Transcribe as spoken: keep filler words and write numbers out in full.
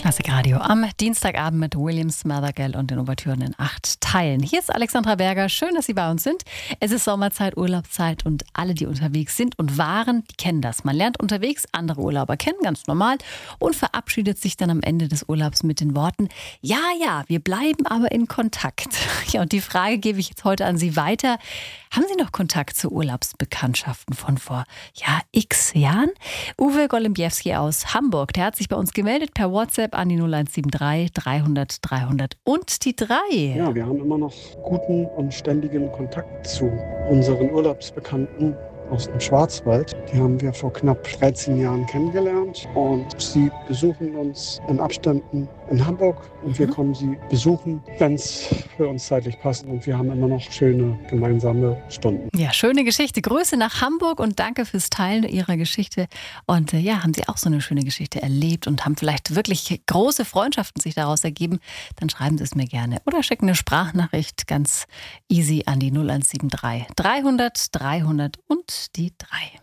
Klassikradio am Dienstagabend mit William Smathergell und den Ouvertüren in acht Teilen. Hier ist Alexandra Berger. Schön, dass Sie bei uns sind. Es ist Sommerzeit, Urlaubszeit und alle, die unterwegs sind und waren, die kennen das. Man lernt unterwegs andere Urlauber kennen, ganz normal, und verabschiedet sich dann am Ende des Urlaubs mit den Worten: Ja, ja, wir bleiben aber in Kontakt. Ja, und die Frage gebe ich jetzt heute an Sie weiter. Haben Sie noch Kontakt zu Urlaubsbekanntschaften von vor, ja, x Jahren? Uwe Golembiewski aus Hamburg, der hat sich bei uns gemeldet per WhatsApp an die null eins sieben drei dreihundert dreihundert und die drei. Ja, wir haben immer noch guten und ständigen Kontakt zu unseren Urlaubsbekannten aus dem Schwarzwald. Die haben wir vor knapp dreizehn Jahren kennengelernt und sie besuchen uns in Abständen in Hamburg und wir kommen sie besuchen, wenn es für uns zeitlich passt, und wir haben immer noch schöne gemeinsame Stunden. Ja, schöne Geschichte. Grüße nach Hamburg und danke fürs Teilen Ihrer Geschichte. Und äh, ja, haben Sie auch so eine schöne Geschichte erlebt und haben vielleicht wirklich große Freundschaften sich daraus ergeben, dann schreiben Sie es mir gerne oder schicken eine Sprachnachricht ganz easy an die null eins sieben drei dreihundert dreihundert und die drei.